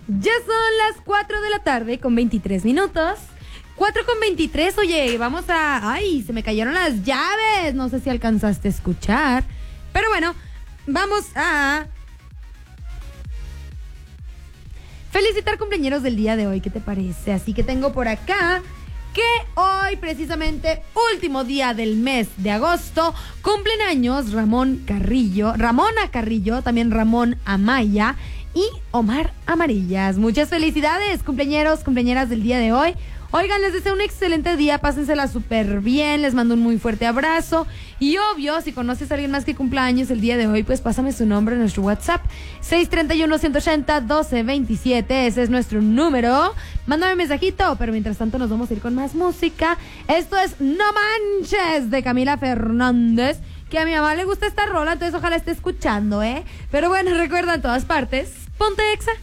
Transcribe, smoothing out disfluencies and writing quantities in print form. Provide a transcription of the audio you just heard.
Ya son las 4 de la tarde con 23 minutos. 4 con 23, oye, vamos a... ¡Ay! Se me cayeron las llaves. No sé si alcanzaste a escuchar. Pero bueno, vamos a... felicitar cumpleañeros del día de hoy, ¿qué te parece? Así que tengo por acá que hoy, precisamente, último día del mes de agosto, cumplen años Ramona Carrillo, también Ramón Amaya y Omar Amarillas. Muchas felicidades, cumpleañeros, cumpleañeras del día de hoy. Oigan, les deseo un excelente día, pásensela súper bien, les mando un muy fuerte abrazo. Y obvio, si conoces a alguien más que cumpla años el día de hoy, pues pásame su nombre en nuestro WhatsApp, 631-180-1227, ese es nuestro número. Mándame un mensajito, pero mientras tanto nos vamos a ir con más música. Esto es No Manches, de Camila Fernández, que a mi mamá le gusta esta rola, entonces ojalá esté escuchando, Pero bueno, recuerda, en todas partes, ponte Exa.